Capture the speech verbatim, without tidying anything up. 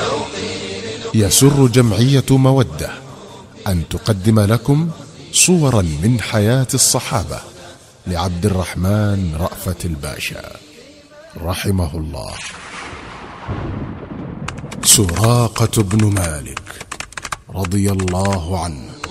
يسر جمعية مودة أن تقدم لكم صورا من حياة الصحابة لعبد الرحمن رأفت الباشا رحمه الله. سراقة بن مالك رضي الله عنه